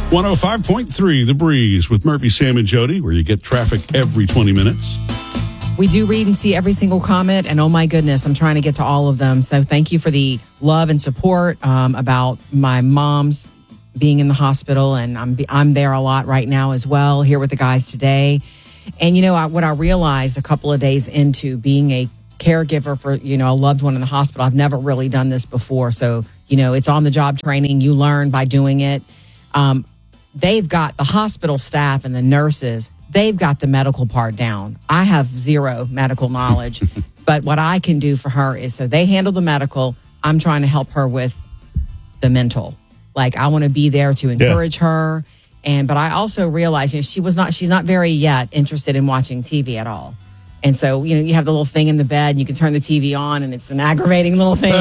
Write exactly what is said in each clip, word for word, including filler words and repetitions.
one oh five point three The Breeze with Murphy, Sam, and Jody, where you get traffic every twenty minutes. We do read and see every single comment, and oh my goodness, I'm trying to get to all of them. So thank you for the love and support um, about my mom's being in the hospital, and I'm I'm there a lot right now as well, here with the guys today. And, you know, I, what I realized a couple of days into being a caregiver for, you know, a loved one in the hospital, I've never really done this before. So, you know, it's on the job training. You learn by doing it. Um, they've got the hospital staff and the nurses. They've got the medical part down. I have zero medical knowledge, but what I can do for her is, so they handle the medical. I'm trying to help her with the mental. Like, I want to be there to encourage yeah. her. And, but I also realized, you know, she was not, she's not very yet interested in watching T V at all. And so, you know, you have the little thing in the bed, and you can turn the T V on, and it's an aggravating little thing.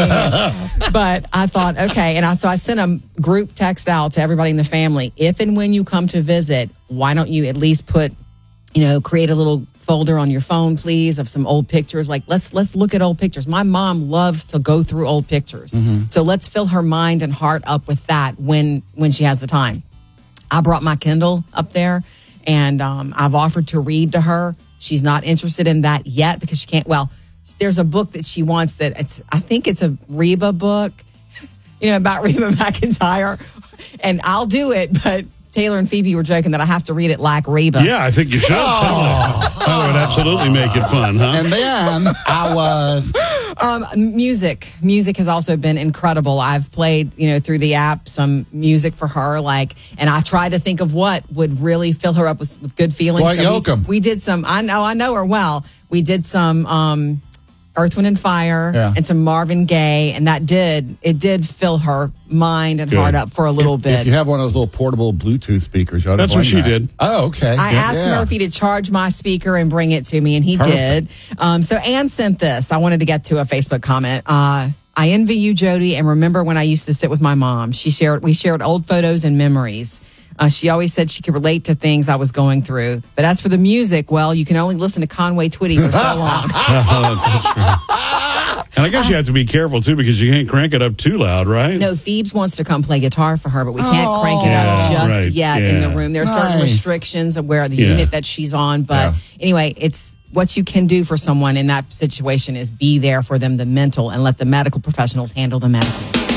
But I thought, okay. And I, so I sent a group text out to everybody in the family. If and when you come to visit, why don't you at least put, you know, create a little folder on your phone, please, of some old pictures. Like, let's let's look at old pictures. My mom loves to go through old pictures. Mm-hmm. So let's fill her mind and heart up with that when when she has the time. I brought my Kindle up there, and um, I've offered to read to her. She's not interested in that yet because she can't. Well, there's a book that she wants that it's, I think it's a Reba book, you know, about Reba McEntire. And I'll do it, but Taylor and Phoebe were joking that I have to read it like Reba. Yeah, I think you should. Oh. That would absolutely make it fun, huh? And then I was... Um, music. Music has also been incredible. I've played, you know, through the app some music for her, like, and I tried to think of what would really fill her up with, with good feelings. Dwight so Yoakam. We, we did some, I know, I know her well. We did some um, Earth, Wind, and Fire yeah. and some Marvin Gaye, and that did, it did fill her mind and Good. heart up for a little if, bit. If you have one of those little portable Bluetooth speakers, you ought to That's what she that. did. Oh, okay. I yeah. asked yeah. Murphy to charge my speaker and bring it to me, and he Perfect. did. Um, so Ann sent this. I wanted to get to a Facebook comment. Uh, I envy you, Jody, and remember when I used to sit with my mom. She shared, we shared old photos and memories. Uh, she always said she could relate to things I was going through. But as for the music, well, you can only listen to Conway Twitty for so long. That's true. And I guess you have to be careful, too, because you can't crank it up too loud, right? No, Phoebes wants to come play guitar for her, but we can't Oh, crank it up yeah, just right, yet yeah. in the room. There are certain Nice. restrictions of where the Yeah. unit that she's on. But Yeah. anyway, it's what you can do for someone in that situation is be there for them, the mental, and let the medical professionals handle the medical.